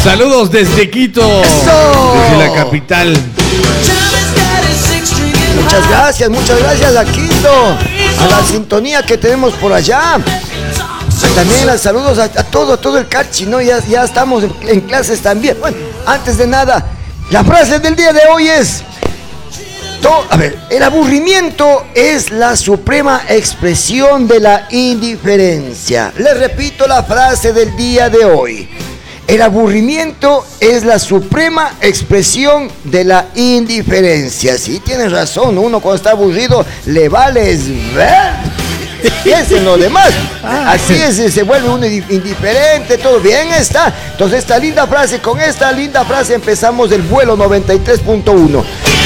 Saludos desde Quito. ¡Eso! Desde la capital. Muchas gracias a Quito, a la sintonía que tenemos por allá. También los saludos a todo el cachi, ¿no? Ya estamos en clases también. Bueno, antes de nada, la frase del día de hoy es... el aburrimiento es la suprema expresión de la indiferencia. Les repito la frase del día de hoy. El aburrimiento es la suprema expresión de la indiferencia. Sí, tienes razón, uno cuando está aburrido le vales ver. Piensen lo demás. Así es, se vuelve uno indiferente, todo bien está. Entonces con esta linda frase empezamos el vuelo 93.1.